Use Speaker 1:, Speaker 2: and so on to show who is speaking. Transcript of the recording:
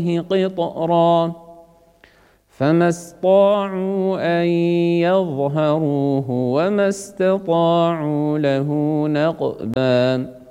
Speaker 1: قطرا فما استطاعوا أن يظهروه وما استطاعوا له نقبا